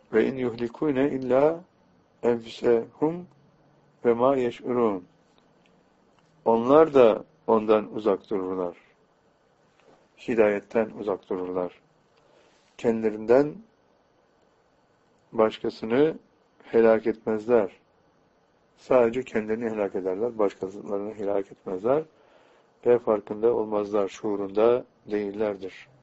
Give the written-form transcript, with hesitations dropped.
Ve in yuhlikune illa enfusehum ve ma yeş'urun. Onlar da ondan uzak dururlar. Hidayetten uzak dururlar. Kendilerinden başkasını helak etmezler. Sadece kendilerini helak ederler. Başkalarını helak etmezler. Ve farkında olmazlar. Şuurunda değillerdir.